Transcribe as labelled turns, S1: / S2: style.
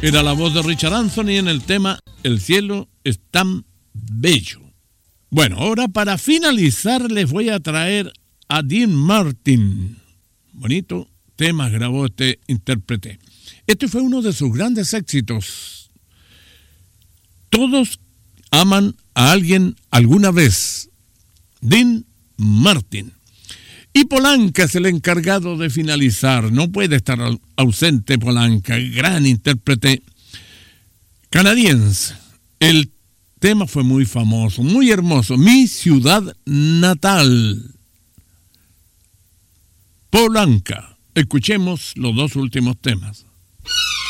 S1: Era la voz de Richard Anthony en el tema El cielo es tan bello. Bueno, ahora para finalizar les voy a traer a Dean Martin. Bonito tema grabó este intérprete. Este fue uno de sus grandes éxitos. Todos aman a alguien alguna vez. Dean Martin. Y Polanca es el encargado de finalizar. No puede estar ausente Polanca, gran intérprete canadiense. El tema fue muy famoso, muy hermoso. Mi ciudad natal. Polanca. Escuchemos los dos últimos temas.